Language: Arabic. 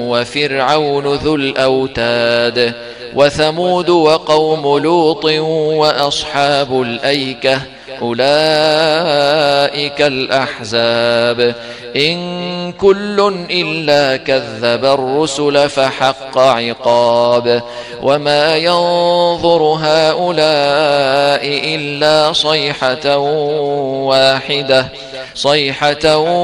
وفرعون ذو الأوتاد وثمود وقوم لوط وأصحاب الأيكة أولئك الأحزاب إن كل إلا كذب الرسل فحق عقاب وما ينظر هؤلاء إلا صيحة واحدة